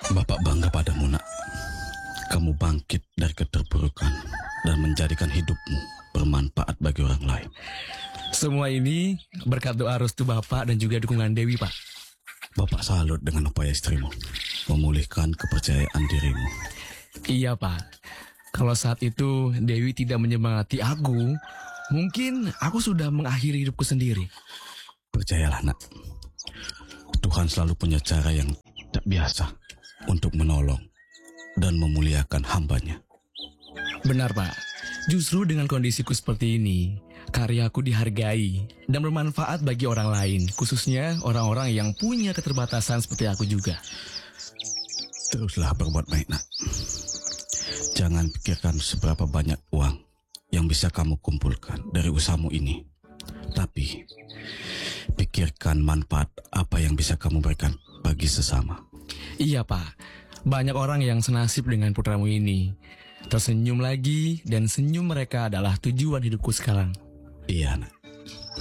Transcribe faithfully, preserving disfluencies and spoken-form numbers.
Bapak bangga padamu, nak. Kamu bangkit dari keterpurukan dan menjadikan hidupmu bermanfaat bagi orang lain. Semua ini berkat doa restu Bapak dan juga dukungan Dewi, Pak. Bapak salut dengan upaya istrimu memulihkan kepercayaan dirimu. Iya, Pak. Kalau saat itu Dewi tidak menyemangati aku, mungkin aku sudah mengakhiri hidupku sendiri. Percayalah, nak. Tuhan selalu punya cara yang tak biasa untuk menolong dan memuliakan hambanya. Benar, Pak. Justru dengan kondisiku seperti ini, karyaku dihargai dan bermanfaat bagi orang lain, khususnya orang-orang yang punya keterbatasan seperti aku juga. Teruslah berbuat baik, nak. Jangan pikirkan seberapa banyak uang yang bisa kamu kumpulkan dari usahamu ini. Tapi, pikirkan manfaat apa yang bisa kamu berikan bagi sesama. Iya, Pak. Banyak orang yang senasib dengan putramu ini. Tersenyum lagi, dan senyum mereka adalah tujuan hidupku sekarang. Iya, nak.